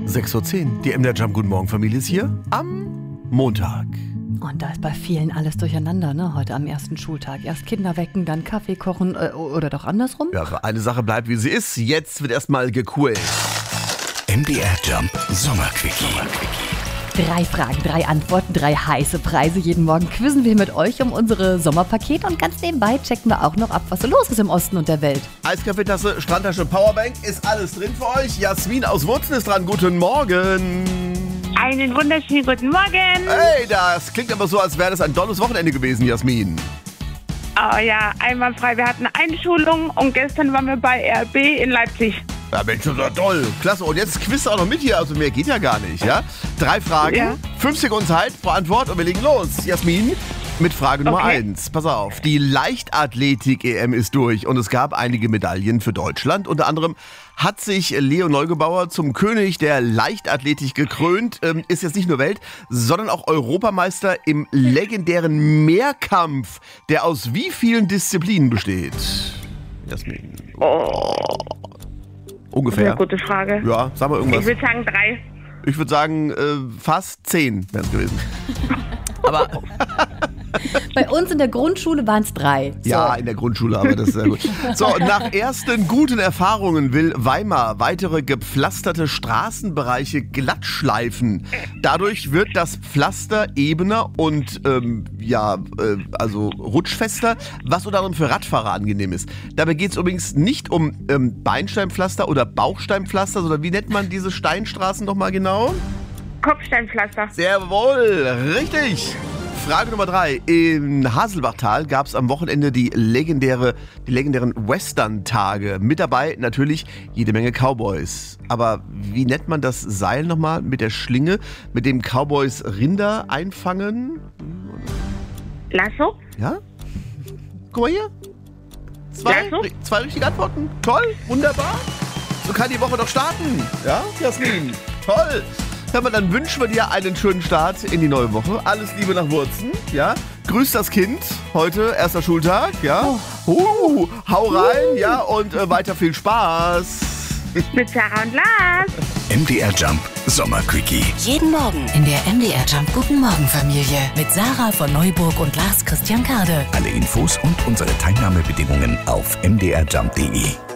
6:10 Uhr. Die MDR Jump Guten Morgen Familie ist hier am Montag. Und da ist bei vielen alles durcheinander, ne? Heute am ersten Schultag. Erst Kinder wecken, dann Kaffee kochen oder doch andersrum? Ja, aber eine Sache bleibt, wie sie ist. Jetzt wird erstmal gequält. MDR Jump Sommerquickie. 3 Fragen, 3 Antworten, 3 heiße Preise. Jeden Morgen quizzen wir mit euch um unsere Sommerpakete und ganz nebenbei checken wir auch noch ab, was so los ist im Osten und der Welt. Eiskaffeetasse, Strandtasche, Powerbank, ist alles drin für euch. Jasmin aus Wurzen ist dran. Guten Morgen. Einen wunderschönen guten Morgen. Hey, das klingt aber so, als wäre das ein tolles Wochenende gewesen, Jasmin. Oh ja, einwandfrei. Wir hatten Einschulung und gestern waren wir bei RB in Leipzig. Ja, Mensch, das war toll. Klasse. Und jetzt quiz auch noch mit hier. Also mehr geht ja gar nicht, ja? 3 Fragen, Ja. 5 Sekunden Zeit pro Antwort und wir legen los. Jasmin, mit Frage Nummer 1. Pass auf, die Leichtathletik-EM ist durch und es gab einige Medaillen für Deutschland. Unter anderem hat sich Leo Neugebauer zum König der Leichtathletik gekrönt. Ist jetzt nicht nur Welt, sondern auch Europameister im legendären Mehrkampf, der aus wie vielen Disziplinen besteht? Jasmin. Ungefähr. Eine gute Frage. Ja, sag mal irgendwas. Ich würde sagen 3. Ich würde sagen, fast 10 wären es gewesen. Aber Bei uns in der Grundschule waren es 3. So. ja, in der Grundschule, aber das ist sehr gut. So, nach ersten guten Erfahrungen will Weimar weitere gepflasterte Straßenbereiche glatt schleifen. Dadurch wird das Pflaster ebener und also rutschfester, was unter anderem für Radfahrer angenehm ist. Dabei geht es übrigens nicht um Beinsteinpflaster oder Bauchsteinpflaster, sondern wie nennt man diese Steinstraßen nochmal genau? Kopfsteinpflaster. Sehr wohl, richtig. Frage Nummer 3. In Haselbachtal gab es am Wochenende die legendären Western-Tage. Mit dabei natürlich jede Menge Cowboys. Aber wie nennt man das Seil nochmal mit der Schlinge, mit dem Cowboys Rinder einfangen? Lasso? Ja? Guck mal hier. 2 Lasso? richtige Antworten. Toll, wunderbar. So kann die Woche doch starten. Ja, Jasmin? Toll. Hör mal, dann wünschen wir dir einen schönen Start in die neue Woche. Alles Liebe nach Wurzen, ja. Grüß das Kind, heute erster Schultag, ja. Hau rein, ja, und weiter viel Spaß. Mit Sarah und Lars. MDR Jump Sommerquickie. Jeden Morgen in der MDR Jump Guten Morgen Familie mit Sarah von Neuburg und Lars Christian Kade. Alle Infos und unsere Teilnahmebedingungen auf mdrjump.de.